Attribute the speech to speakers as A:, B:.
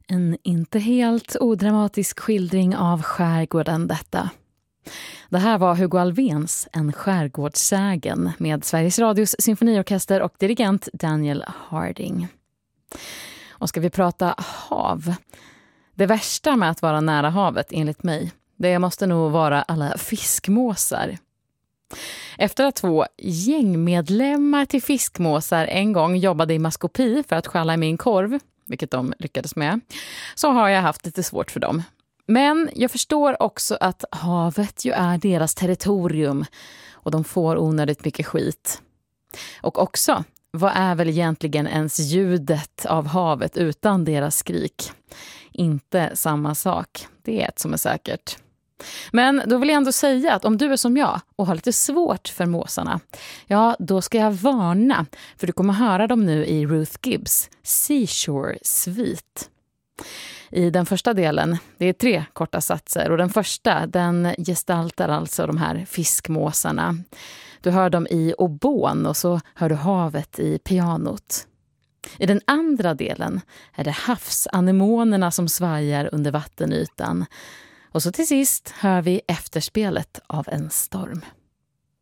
A: En inte helt odramatisk skildring av skärgården detta. Det här var Hugo Alvéns En skärgårdssägen med Sveriges Radios symfoniorkester och dirigent Daniel Harding. Och ska vi prata hav? Det värsta med att vara nära havet enligt mig, det måste nog vara alla fiskmåsar. Efter att 2 gängmedlemmar till fiskmåsar en gång jobbade i maskopi för att stjäla i min korv, vilket de lyckades med, så har jag haft lite svårt för dem. Men jag förstår också att havet ju är deras territorium och de får onödigt mycket skit. Och också, vad är väl egentligen ens ljudet av havet utan deras skrik? Inte samma sak, det är ett som är säkert. Men då vill jag ändå säga att om du är som jag och har lite svårt för måsarna, ja, då ska jag varna, för du kommer höra dem nu i Ruth Gibbs Seashore Suite. I den första delen, det är 3 korta satser, och den första, den gestaltar alltså de här fiskmåsarna. Du hör dem i obon och så hör du havet i pianot. I den andra delen är det havsanemonerna som svajar under vattenytan. Och så till sist hör vi efterspelet av en storm.